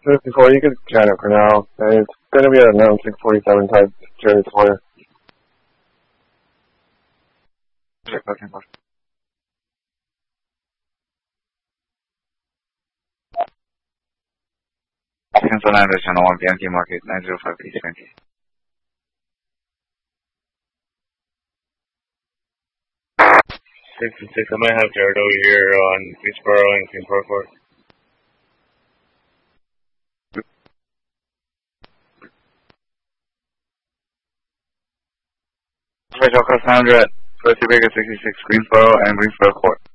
54, you could chant it for now. It's going to be a 647 type Jerry Sawyer. Cancel 9 channel 1 Yankee Market 905 East Yankee. 66, I might have Jared over here on Greensboro and Kingsboro Court. Special Cassandra, First Vega 66, Greensboro and Greensboro Court.